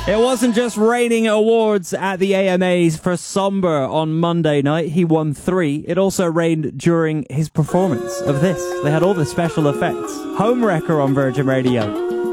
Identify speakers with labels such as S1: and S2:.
S1: It wasn't just raining awards at the AMAs for Somber on Monday night. He won 3. It also rained during his performance of this. They had all the special effects. Homewrecker on Virgin Radio.